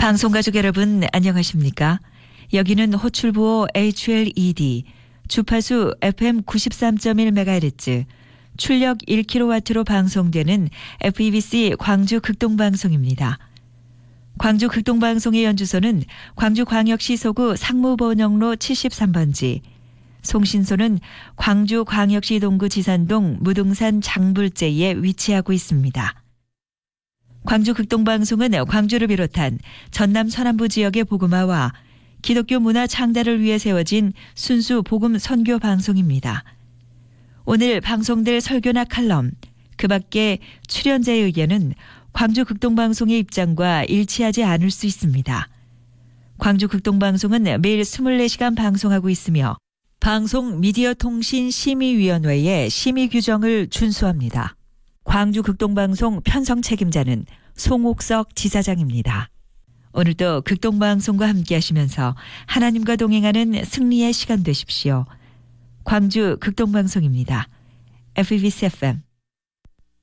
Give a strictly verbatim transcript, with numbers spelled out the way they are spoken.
방송가족 여러분 안녕하십니까? 여기는 호출부호 에이치엘이디, 주파수 에프엠 구십삼 점 일 메가헤르츠, 출력 일 킬로와트로 방송되는 에프이비씨 광주 극동방송입니다. 광주 극동방송의 연주소는 광주광역시 소구 상무번영로 칠십삼 번지, 송신소는 광주광역시 동구 지산동 무등산 장불재에 위치하고 있습니다. 광주 극동방송은 광주를 비롯한 전남 서남부 지역의 복음화와 기독교 문화 창달을 위해 세워진 순수 복음 선교 방송입니다. 오늘 방송될 설교나 칼럼, 그 밖에 출연자의 의견은 광주 극동방송의 입장과 일치하지 않을 수 있습니다. 광주 극동방송은 매일 이십사 시간 방송하고 있으며 방송 미디어 통신 심의위원회의 심의 규정을 준수합니다. 광주 극동방송 편성 책임자는 송옥석 지사장입니다. 오늘도 극동방송과 함께 하시면서 하나님과 동행하는 승리의 시간 되십시오. 광주 극동방송입니다. 에프이비씨 에프엠